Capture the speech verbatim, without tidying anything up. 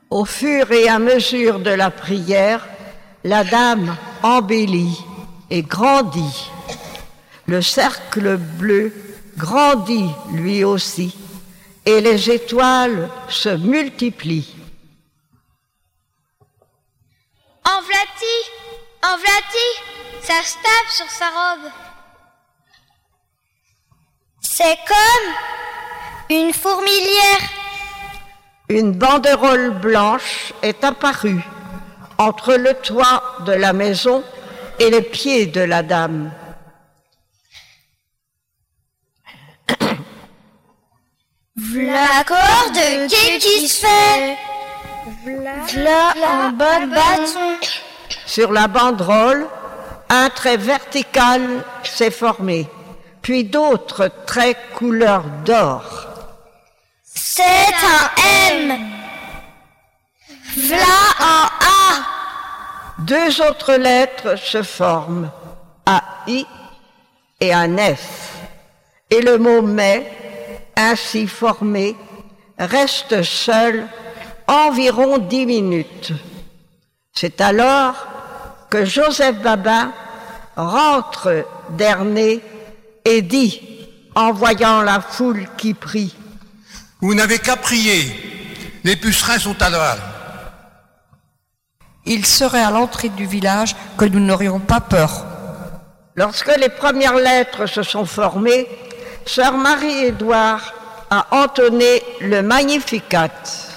Au fur et à mesure de la prière, la dame embellit et grandit. Le cercle bleu grandit lui aussi, et les étoiles se multiplient. En v'là-t-il, en v'là-t-il, ça se tape sur sa robe. C'est comme une fourmilière. Une banderole blanche est apparue entre le toit de la maison et les pieds de la dame. V'là corde qui se fait. V'là un bas de bâton. Sur la banderole, un trait vertical s'est formé, puis d'autres traits couleur d'or. C'est un M. V'là un A. Deux autres lettres se forment, un I et un F. Et le mot « mais », ainsi formé, reste seul environ dix minutes. C'est alors que Joseph Babin rentre d'Ernée et dit, en voyant la foule qui prie: « Vous n'avez qu'à prier, les pucerins sont à l'heure. » Il serait à l'entrée du village que nous n'aurions pas peur. Lorsque les premières lettres se sont formées, sœur Marie-Édouard a entonné le Magnificat.